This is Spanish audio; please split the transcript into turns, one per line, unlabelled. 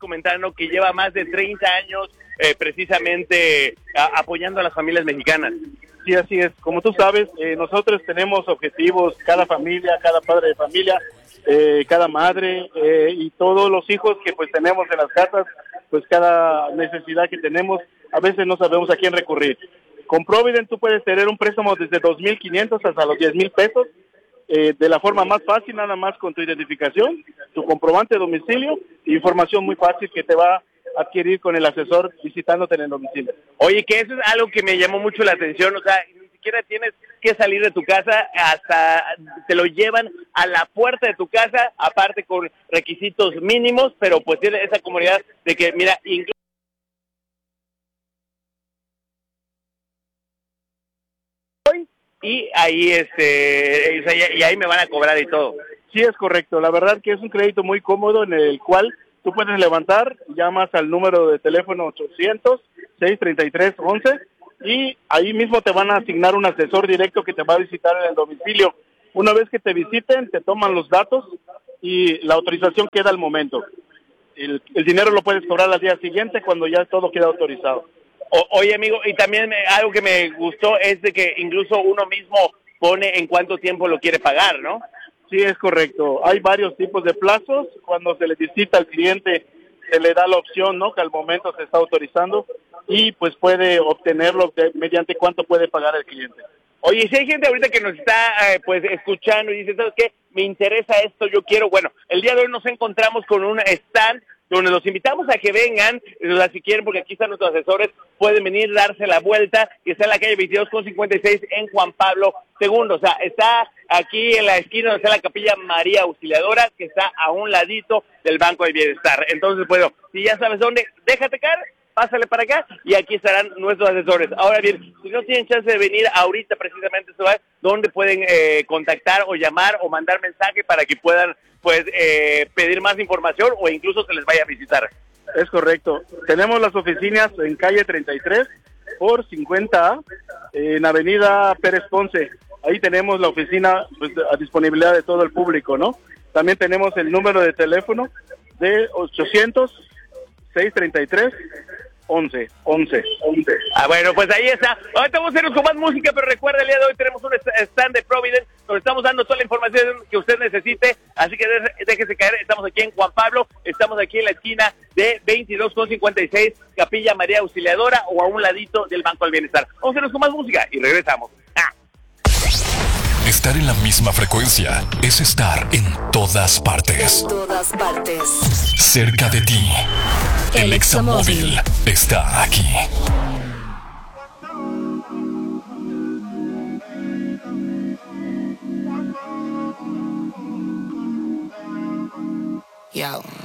comentando que lleva más de 30 años precisamente apoyando a las familias mexicanas.
Sí, así es. Como tú sabes, nosotros tenemos objetivos, cada familia, cada padre de familia, cada madre y todos los hijos que pues tenemos en las casas, pues cada necesidad que tenemos, a veces no sabemos a quién recurrir. Con Provident tú puedes tener un préstamo desde 2,500 hasta los 10,000 pesos, de la forma más fácil, nada más con tu identificación, tu comprobante de domicilio, información muy fácil que te va a adquirir con el asesor visitándote en el domicilio.
Oye, que eso es algo que me llamó mucho la atención, o sea, ni siquiera tienes que salir de tu casa, hasta te lo llevan a la puerta de tu casa, aparte con requisitos mínimos, pero pues tiene esa comodidad de que, mira, incluso y ahí y ahí me van a cobrar y todo.
Sí, es correcto. La verdad que es un crédito muy cómodo en el cual tú puedes levantar, llamas al número de teléfono 800-633-11 y ahí mismo te van a asignar un asesor directo que te va a visitar en el domicilio. Una vez que te visiten, te toman los datos y la autorización queda al momento. El dinero lo puedes cobrar al día siguiente cuando ya todo queda autorizado.
Oye, amigo, y también algo que me gustó es de que incluso uno mismo pone en cuánto tiempo lo quiere pagar, ¿no?
Sí, es correcto. Hay varios tipos de plazos. Cuando se le visita al cliente, se le da la opción, ¿no?, que al momento se está autorizando y pues puede obtenerlo mediante cuánto puede pagar el cliente.
Oye, si hay gente ahorita que nos está pues escuchando y dice, ¿sabes qué? Me interesa esto, yo quiero. Bueno, el día de hoy nos encontramos con un stand donde los invitamos a que vengan, si quieren, porque aquí están nuestros asesores, pueden venir, darse la vuelta, que está en la calle 22 con 56 en Juan Pablo II. O sea, está aquí en la esquina donde está la Capilla María Auxiliadora, que está a un ladito del Banco de Bienestar. Entonces, bueno, si ya sabes dónde, déjate caer, pásale para acá y aquí estarán nuestros asesores. Ahora bien, si no tienen chance de venir ahorita precisamente, ¿dónde pueden contactar o llamar o mandar mensaje para que puedan pues pedir más información o incluso se les vaya a visitar?
Es correcto. Tenemos las oficinas en calle 33 por 50A, en avenida Pérez Ponce. Ahí tenemos la oficina pues, a disponibilidad de todo el público, ¿no? También tenemos el número de teléfono de 800-633-11.
Bueno, pues ahí está. Ahorita vamos a irnos con más música, pero recuerda, el día de hoy tenemos un stand de Provident donde estamos dando toda la información que usted necesite, así que déjese caer. Estamos aquí en Juan Pablo, estamos aquí en la esquina de 22 con 56, Capilla María Auxiliadora, o a un ladito del Banco del Bienestar. Vamos a irnos con más música y regresamos.
Estar en la misma frecuencia es estar en todas partes.
En todas partes.
Cerca de ti. El Examóvil está aquí.
Yo.